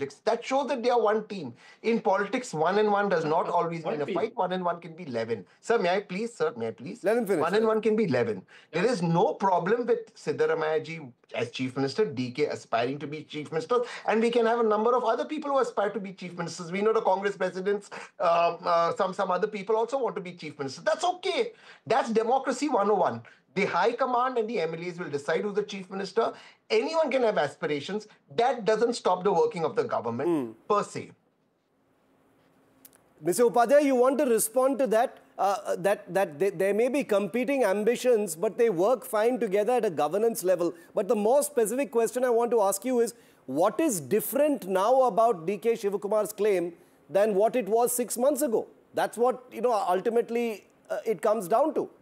projects. That shows that they are one team. In politics, 1 and 1 does not always mean a team. fight. 1 and 1 can be 11. Sir, may I please? Sir, may I please? Let him finish. 1 and 1 can be 11. There is no problem with Siddaramaiah ji as Chief Minister, DK aspiring to be Chief Minister, and we can have a number of other people who aspire to be Chief Ministers. We know the Congress presidents, some other people also want to be Chief Ministers. That's okay. That's democracy 101. The High Command and the MLAs will decide who's the Chief Minister. Anyone can have aspirations. That doesn't stop the working of the government per se. Mr. Upadhyay, you want to respond to that? There may be competing ambitions, but they work fine together at a governance level. But the more specific question I want to ask you is, what is different now about DK Shivakumar's claim than what it was 6 months ago? That's what, ultimately it comes down to.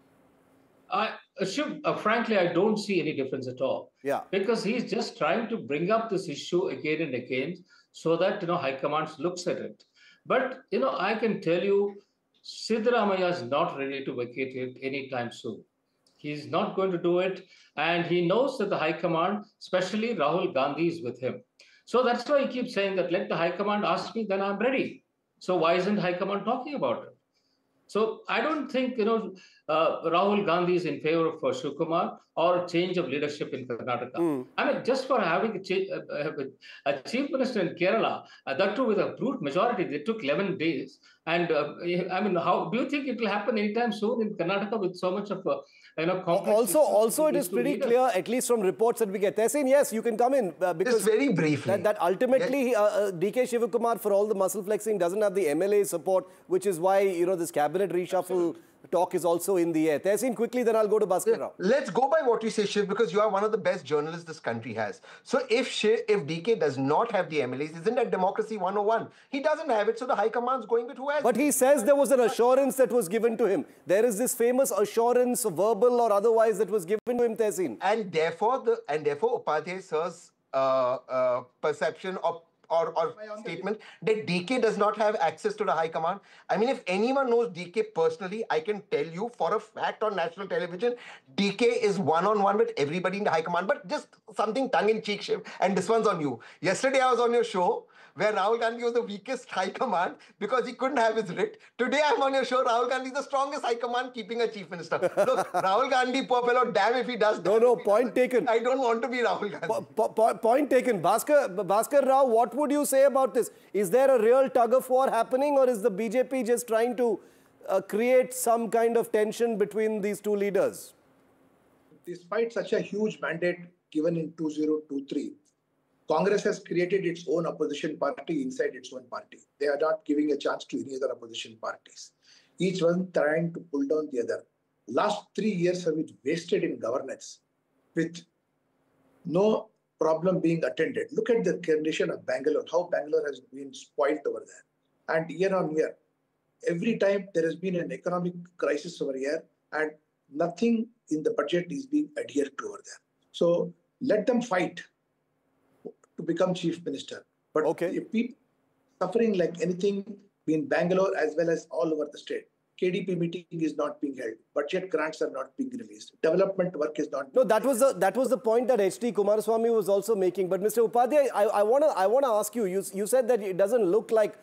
Frankly, I don't see any difference at all. Yeah. Because he's just trying to bring up this issue again and again so that, High Command looks at it. But, I can tell you, Siddaramaiah is not ready to vacate it anytime soon. He's not going to do it. And he knows that the High Command, especially Rahul Gandhi, is with him. So that's why he keeps saying that let the High Command ask me, then I'm ready. So why isn't High Command talking about it? So I don't think, Rahul Gandhi is in favor of Shivakumar or change of leadership in Karnataka. I mean, just for having a chief minister in Kerala, that too with a brute majority, they took 11 days. And how do you think it will happen anytime soon in Karnataka with so much of Also, it is pretty clear, at least from reports that we get. Tehseen, yes, you can come in because just very briefly that ultimately DK Shivakumar, for all the muscle flexing, doesn't have the MLA support, which is why this cabinet reshuffle talk is also in the air. Tehseen, quickly, then I'll go to Bhaskar Rao. Let's go by what you say, Shiv, because you are one of the best journalists this country has. So if DK does not have the MLAs, isn't that democracy 101? He doesn't have it, so the High Command's going with who has. But he says there was an assurance that was given to him. There is this famous assurance, verbal or otherwise, that was given to him, Tehseen. And therefore, Upadhyay sir's perception of or statement that DK does not have access to the High Command. I mean, if anyone knows DK personally, I can tell you for a fact on national television, DK is one-on-one with everybody in the High Command. But just something tongue-in-cheek, Shiv, and this one's on you. Yesterday, I was on your show where Rahul Gandhi was the weakest High Command because he couldn't have his writ. Today, I'm on your show, Rahul Gandhi is the strongest High Command keeping a Chief Minister. Look, Rahul Gandhi, poor fellow, damn if he does that. No, point taken. I don't want to be Rahul Gandhi. Point taken. Bhaskar Rao, what would you say about this? Is there a real tug-of-war happening, or is the BJP just trying to create some kind of tension between these two leaders? Despite such a huge mandate given in 2023, Congress has created its own opposition party inside its own party. They are not giving a chance to any other opposition parties. Each one trying to pull down the other. Last 3 years have been wasted in governance with no problem being attended. Look at the condition of Bangalore, how Bangalore has been spoiled over there. And year on year, every time there has been an economic crisis over here and nothing in the budget is being adhered to over there. So let them fight to become Chief Minister. But if people suffering like anything in Bangalore as well as all over the state, KDP meeting is not being held. Budget grants are not being released. Development work is not. No, that was the point that H.D. Kumaraswamy was also making. But Mr. Upadhyay, I wanna ask you. You said that it doesn't look like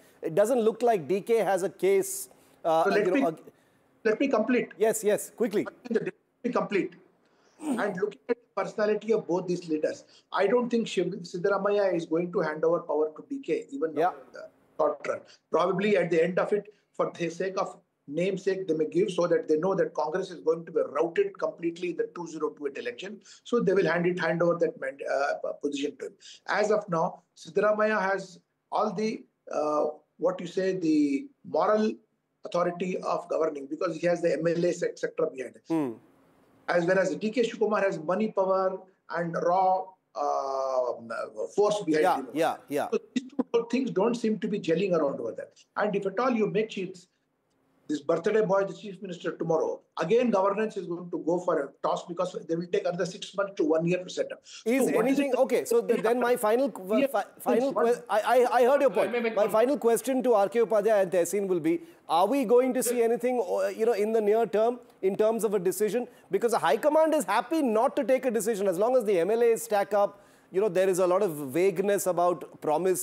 DK has a case. So let me complete. Yes, quickly. Let me complete. And looking at the personality of both these leaders, I don't think Siddaramaiah is going to hand over power to DK even in the short run. Probably at the end of it, for the sake of namesake, they may give so that they know that Congress is going to be routed completely in the 2028 election. So they will hand over that position to him. As of now, Siddaramaiah has all the, the moral authority of governing because he has the MLA etc. behind it. As well as DK Shivakumar has money, power and raw force behind him. So these two things don't seem to be gelling around over there. And if at all you make this birthday boy the Chief Minister tomorrow, again governance is going to go for a toss because they will take another 6 months to 1 year to set up. Is anything okay? So then my final I heard your point. My final question to R.K. Upadhyay and Tehseen will be: are we going to see anything in the near term in terms of a decision? Because the High Command is happy not to take a decision as long as the MLAs stack up. There is a lot of vagueness about promise.